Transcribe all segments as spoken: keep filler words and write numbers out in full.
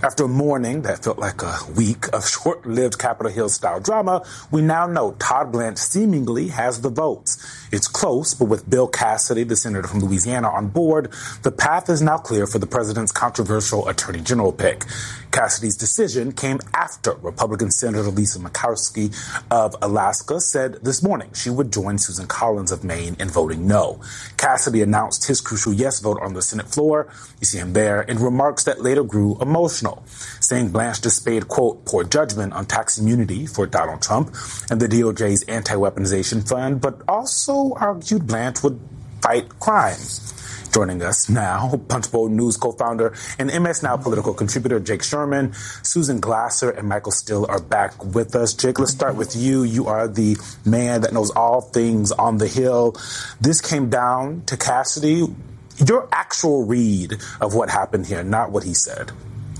After a morning that felt like a week of short-lived Capitol Hill-style drama, we now know Todd Blanche seemingly has the votes. It's close, but with Bill Cassidy, the senator from Louisiana, on board, the path is now clear for the president's controversial attorney general pick. Cassidy's decision came after Republican Senator Lisa Murkowski of Alaska said this morning she would join Susan Collins of Maine in voting no. Cassidy announced his crucial yes vote on the Senate floor. You see him there in remarks that later grew emotional, saying Blanche displayed, quote, poor judgment on tax immunity for Donald Trump and the D O J's anti-weaponization fund, but also argued Blanche would fight crime. Joining us now, Punchbowl News co-founder and M S Now political contributor Jake Sherman, Susan Glasser, and Michael Steele are back with us. Jake, let's start with you. You are the man that knows all things on the Hill. This came down to Cassidy. Your actual read of what happened here, not what he said.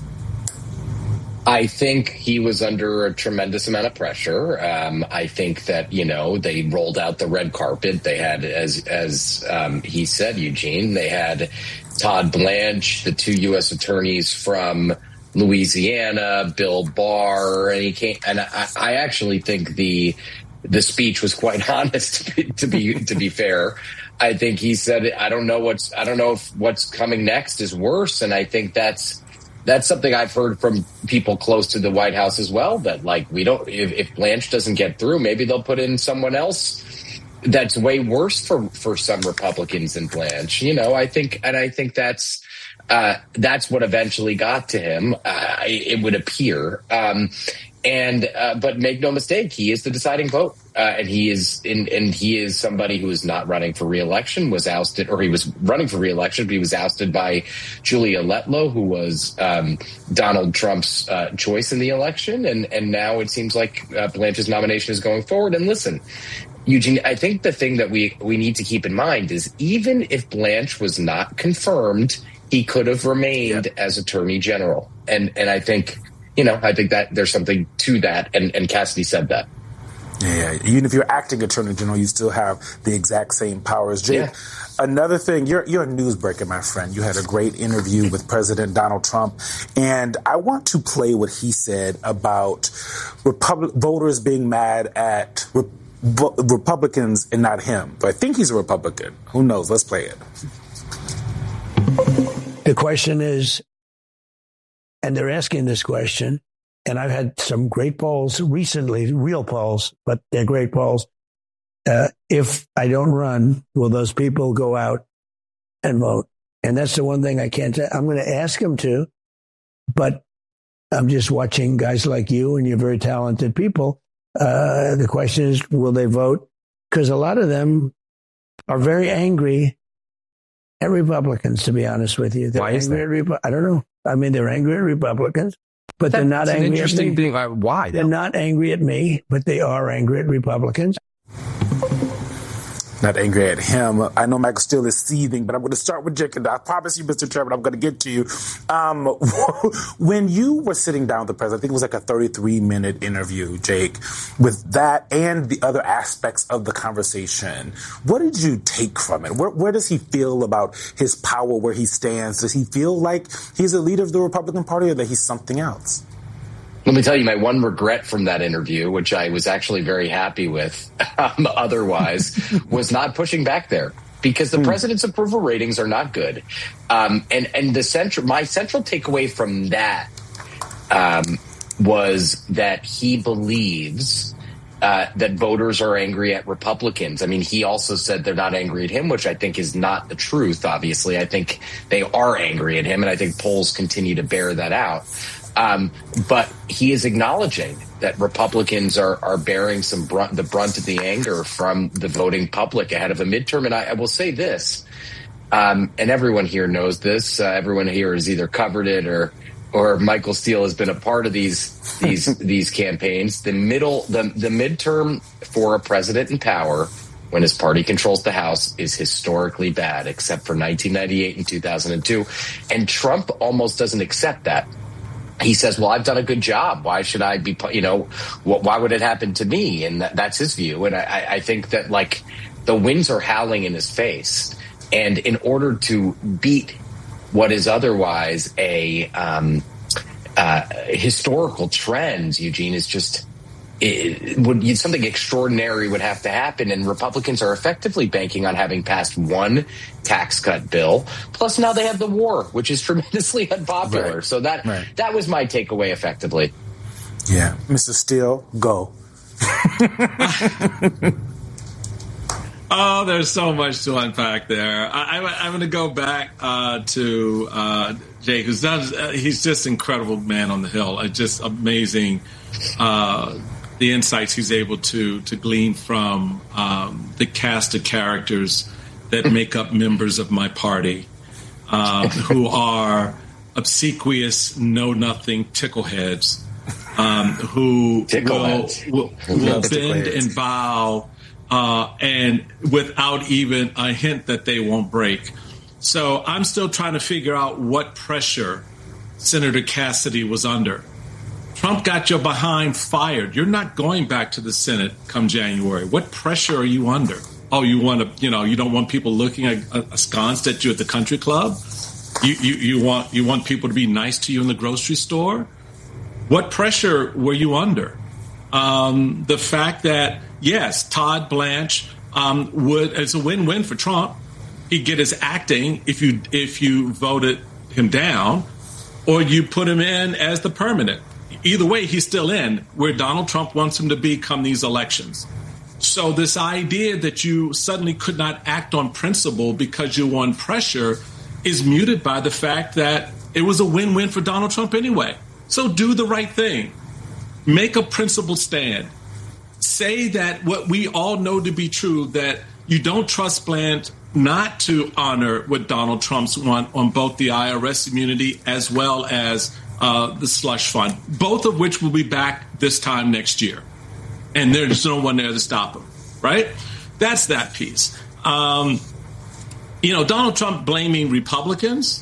I think he was under a tremendous amount of pressure. Um, I think that, you know, they rolled out the red carpet. They had, as as um, he said, Eugene, they had Todd Blanche, the two U S attorneys from Louisiana, Bill Barr, and he came. And I, I actually think the the speech was quite honest. To be to be, to be fair, I think he said, "I don't know what's I don't know if what's coming next is worse," and I think that's. That's something I've heard from people close to the White House as well, that like we don't if, if Blanche doesn't get through, maybe they'll put in someone else that's way worse for, for some Republicans than Blanche. You know, I think and I think that's uh, that's what eventually got to him. Uh, it would appear. Um, and uh, but make no mistake, he is the deciding vote. Uh, and he is in, and he is somebody who is not running for re-election, was ousted, or he was running for re-election, but he was ousted by Julia Letlow, who was um, Donald Trump's uh, choice in the election. And, and now it seems like uh, Blanche's nomination is going forward. And listen, Eugene, I think the thing that we, we need to keep in mind is even if Blanche was not confirmed, he could have remained yeah. as Attorney General. And, and I think, you know, I think that there's something to that. And, and Cassidy said that. Yeah, even if you're acting attorney general, you still have the exact same powers. Jake, yeah. Another thing, you're you're a newsbreaker, my friend. You had a great interview with President Donald Trump, and I want to play what he said about Republic voters being mad at Re- Republicans and not him. But I think he's a Republican. Who knows? Let's play it. The question is, and they're asking this question, and I've had some great polls recently, real polls, but they're great polls. Uh, if I don't run, will those people go out and vote? And that's the one thing I can't tell. I'm going to ask them to, but I'm just watching guys like you, and you're very talented people. Uh, the question is, will they vote? Because a lot of them are very angry at Republicans, to be honest with you. They're Why is that? At Repu- I don't know. I mean, they're angry at Republicans. But That's they're not an angry interesting at me. thing. Uh, why? They're not angry at me, but they are angry at Republicans. Not angry at him. I know Michael Steele is seething, but I'm going to start with Jake. And I promise you, Mister Chairman, I'm going to get to you. Um, when you were sitting down with the president, I think it was like a thirty-three minute interview, Jake, with that and the other aspects of the conversation. What did you take from it? Where, where does he feel about his power, where he stands? Does he feel like he's a leader of the Republican Party or that he's something else? Let me tell you my one regret from that interview, which I was actually very happy with um, otherwise, was not pushing back there because the mm. president's approval ratings are not good. Um, and, and the central, my central takeaway from that um, was that he believes uh, that voters are angry at Republicans. I mean, he also said they're not angry at him, which I think is not the truth, obviously. I think they are angry at him, and I think polls continue to bear that out. Um, but he is acknowledging that Republicans are, are bearing some brunt, the brunt of the anger from the voting public ahead of a midterm. And I, I will say this, um, and everyone here knows this. Uh, everyone here has either covered it or, or Michael Steele has been a part of these these these campaigns. The middle, the the midterm for a president in power when his party controls the House is historically bad, except for nineteen ninety-eight and two thousand two, and Trump almost doesn't accept that. He says, well, I've done a good job. Why should I be, you know, why would it happen to me? And that, that's his view. And I, I think that, like, the winds are howling in his face. And in order to beat what is otherwise a um, uh, historical trends, Eugene, is just it, would something extraordinary would have to happen, and Republicans are effectively banking on having passed one tax cut bill. Plus, now they have the war, which is tremendously unpopular. Right. So that right. that was my takeaway, effectively. Yeah, Mister Steele, go. Oh, there's so much to unpack there. I, I, I'm going to go back uh, to uh, Jake, who's done. Uh, he's just an incredible man on the Hill. Uh, just amazing uh, the insights he's able to to glean from um, the cast of characters that make up members of my party, uh, who are obsequious, know nothing tickleheads, um, who Tickleheads. will, will, will bend and bow. Uh, and without even a hint that they won't break. So I'm still trying to figure out what pressure Senator Cassidy was under. Trump got your behind fired. You're not going back to the Senate come January. What pressure are you under? Oh, you want to, you know, you don't want people looking at, uh, askance at you at the country club? You, you, you want, you want people to be nice to you in the grocery store? What pressure were you under? Um, the fact that, yes, Todd Blanche um, would, it's a win-win for Trump. He'd get his acting if you if you voted him down, or you put him in as the permanent. Either way, he's still in where Donald Trump wants him to be come these elections. So this idea that you suddenly could not act on principle because you won pressure is muted by the fact that it was a win-win for Donald Trump anyway. So do the right thing. Make a principled stand. Say that what we all know to be true, that you don't trust Blanche not to honor what Donald Trump's want on both the I R S immunity as well as uh, the slush fund, both of which will be back this time next year. And there's no one there to stop him, right? That's that piece. Um, you know, Donald Trump blaming Republicans.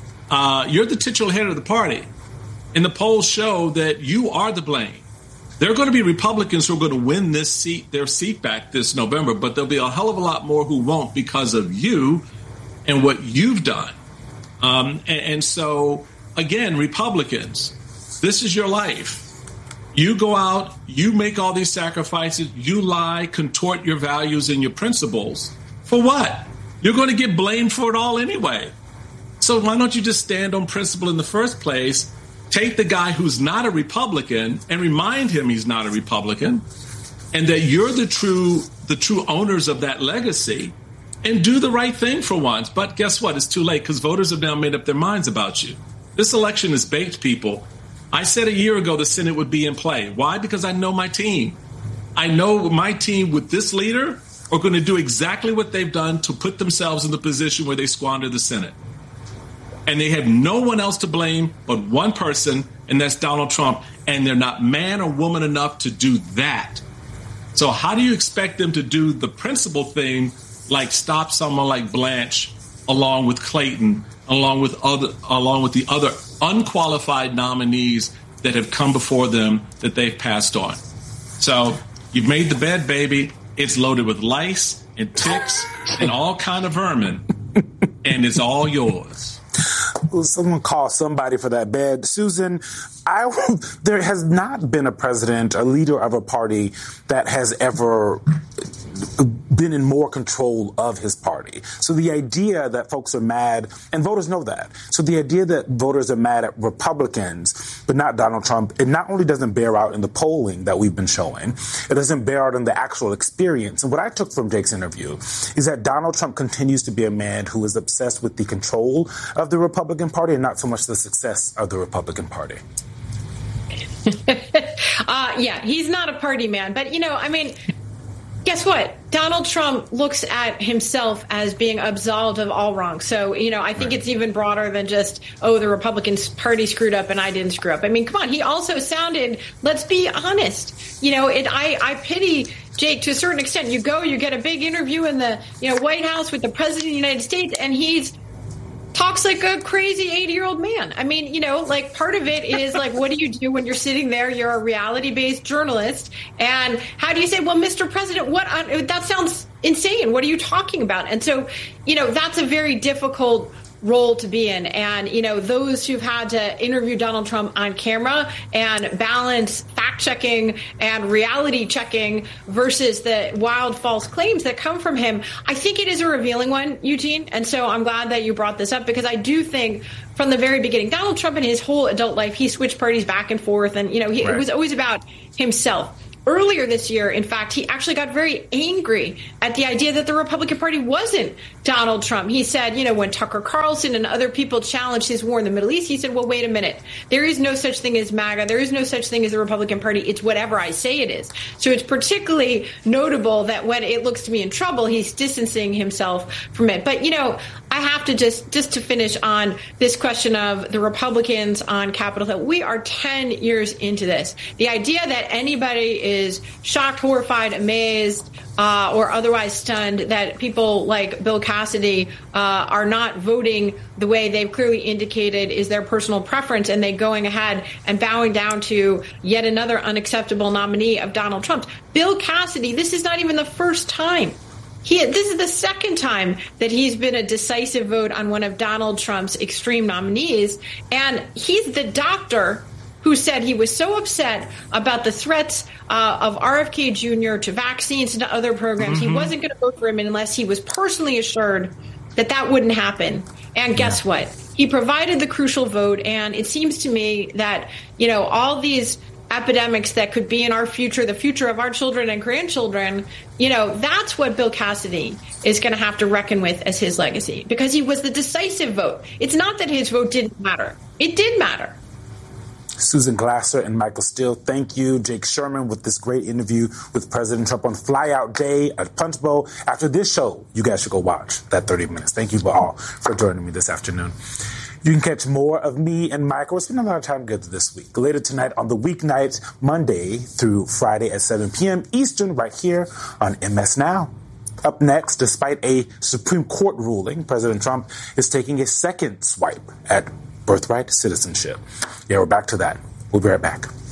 Uh, you're the titular head of the party. And the polls show that you are the blame. There are going to be Republicans who are going to win this seat, their seat back this November, but there'll be a hell of a lot more who won't because of you and what you've done. Um, and, and so, again, Republicans, this is your life. You go out, you make all these sacrifices, you lie, contort your values and your principles. For what? You're going to get blamed for it all anyway. So why don't you just stand on principle in the first place? Take the guy who's not a Republican and remind him he's not a Republican, and that you're the true the true owners of that legacy, and do the right thing for once. But guess what? It's too late because voters have now made up their minds about you. This election is baked, people. I said a year ago the Senate would be in play. Why? Because I know my team. I know my team with this leader are going to do exactly what they've done to put themselves in the position where they squander the Senate. And they have no one else to blame but one person, and that's Donald Trump. And they're not man or woman enough to do that. So how do you expect them to do the principal thing, like stop someone like Blanche, along with Clayton, along with other, along with the other unqualified nominees that have come before them that they've passed on? So you've made the bed, baby. It's loaded with lice and ticks and all kind of vermin, and it's all yours. Someone call somebody for that bed. Susan, I, there has not been a president, a leader of a party that has ever been in more control of his party. So the idea that folks are mad, and voters know that. So the idea that voters are mad at Republicans, but not Donald Trump, it not only doesn't bear out in the polling that we've been showing, it doesn't bear out in the actual experience. And what I took from Jake's interview is that Donald Trump continues to be a man who is obsessed with the control of the Republican Party and not so much the success of the Republican Party. uh, yeah, he's not a party man. But, you know, I mean, guess what? Donald Trump looks at himself as being absolved of all wrong. So, you know, I think right. It's even broader than just, oh, the Republican Party screwed up and I didn't screw up. I mean, come on. He also sounded, let's be honest, you know, it, I, I pity Jake to a certain extent. You go, you get a big interview in the, you know, White House with the president of the United States, and he's talks like a crazy eighty-year-old man. I mean, you know, like part of it is like, what do you do when you're sitting there? You're a reality-based journalist. And how do you say, well, Mister President, what? On, that sounds insane. What are you talking about? And so, you know, that's a very difficult role to be in. And, you know, those who've had to interview Donald Trump on camera and balance fact checking and reality checking versus the wild false claims that come from him, I think it is a revealing one, Eugene. And so I'm glad that you brought this up, because I do think from the very beginning, Donald Trump in his whole adult life, he switched parties back and forth. And, you know, he, right. it was always about himself. Earlier this year, in fact, he actually got very angry at the idea that the Republican Party wasn't Donald Trump. He said, you know, when Tucker Carlson and other people challenged his war in the Middle East, he said, well, wait a minute. There is no such thing as MAGA. There is no such thing as the Republican Party. It's whatever I say it is. So it's particularly notable that when it looks to be in trouble, he's distancing himself from it. But, you know, I have to just, just to finish on this question of the Republicans on Capitol Hill. We are ten years into this. The idea that anybody is is shocked, horrified, amazed, uh, or otherwise stunned that people like Bill Cassidy uh, are not voting the way they've clearly indicated is their personal preference, and they going ahead and bowing down to yet another unacceptable nominee of Donald Trump. Bill Cassidy, this is not even the first time. He, this is the second time that he's been a decisive vote on one of Donald Trump's extreme nominees, and he's the doctor who said he was so upset about the threats uh, of R F K Junior to vaccines and to other programs, mm-hmm. he wasn't going to vote for him unless he was personally assured that that wouldn't happen. And guess yeah. what? He provided the crucial vote, and it seems to me that, you know, all these epidemics that could be in our future, the future of our children and grandchildren, you know, that's what Bill Cassidy is going to have to reckon with as his legacy, because he was the decisive vote. It's not that his vote didn't matter. It did matter. Susan Glasser and Michael Steele, thank you. Jake Sherman with this great interview with President Trump on Flyout Day at Punch Bowl. After this show, you guys should go watch that thirty minutes. Thank you all for joining me this afternoon. You can catch more of me and Michael. We're spending a lot of time together this week. Later tonight on the weeknight, Monday through Friday at seven p.m. Eastern, right here on M S Now. Up next, despite a Supreme Court ruling, President Trump is taking a second swipe at birthright citizenship. Yeah, we're back to that. We'll be right back.